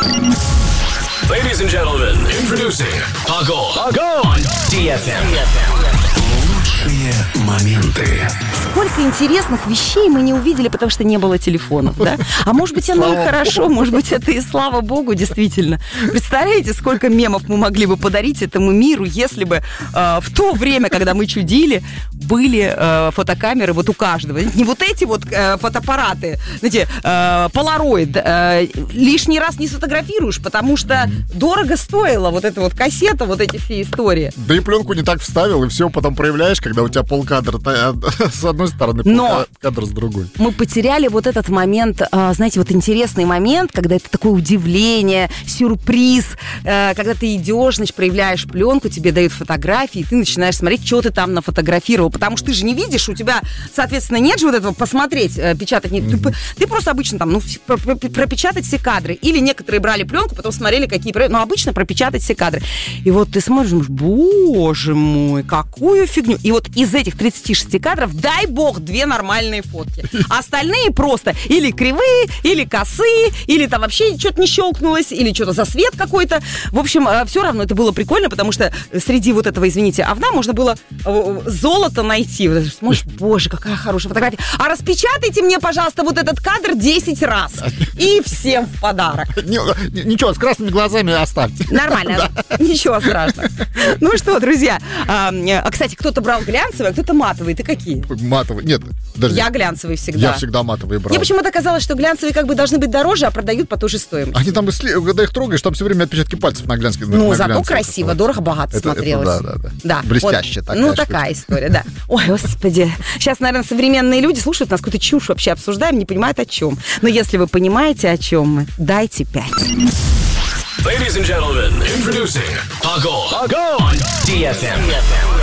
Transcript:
Ladies and gentlemen, introducing Огонь on DFM. Лучшие моменты. Сколько интересных вещей мы не увидели, потому что не было телефонов, да? А может быть, оно и хорошо, может быть, это и слава богу, действительно. Представляете, сколько мемов мы могли бы подарить этому миру, если бы в то время, когда мы чудили, были фотокамеры вот у каждого. Не вот эти вот фотоаппараты, знаете, полароид, лишний раз не сфотографируешь, потому что дорого стоила вот эта вот кассета, вот эти все истории. Да и пленку не так вставил, и все потом проявляешь, когда у тебя полкадра с одной стороны, полкадра с другой. Мы потеряли вот этот момент, знаете, вот интересный момент, когда это такое удивление, сюрприз, когда ты идешь, значит, проявляешь пленку, тебе дают фотографии, и ты начинаешь смотреть, что ты там нафотографировал, потому что ты же не видишь, у тебя, соответственно, нет же вот этого посмотреть, печатать. Ты просто обычно там, пропечатать все кадры. Или некоторые брали пленку, потом смотрели, какие... Но обычно пропечатать все кадры. И вот ты смотришь, думаешь, боже мой, какую фигню. И вот из этих 36 кадров, дай бог, 2 нормальные фотки. А остальные просто или кривые, или косые, или там вообще что-то не щелкнулось, или что-то засвет какой-то. В общем, все равно это было прикольно, потому что среди вот этого, извините, овна можно было золото найти. Смотришь, боже, какая хорошая фотография. А распечатайте мне, пожалуйста, вот этот кадр 10 раз. И всем в подарок. Ничего, с красными глазами оставьте. Нормально, ничего страшного. Ну что, друзья, кстати, кто-то брал глянцевые, а кто-то матовые. Ты какие? Матовые? Нет, подожди. Я глянцевые всегда. Я всегда матовые брал. Мне почему-то казалось, что глянцевые как бы должны быть дороже, а продают по той же стоимости. Они там, когда их трогаешь, там все время отпечатки пальцев на глянцевых. Ну, зато красиво, дорого, богато смотрелось. Да. Блестяще такая. Ну, такая история, да. Ой, господи. Сейчас, наверное, современные люди слушают нас, какую-то чушь вообще обсуждаем, не понимают, о чем. Но если вы понимаете, о чем мы, дайте 5. Ladies and gentlemen, introducing Огонь on DFM.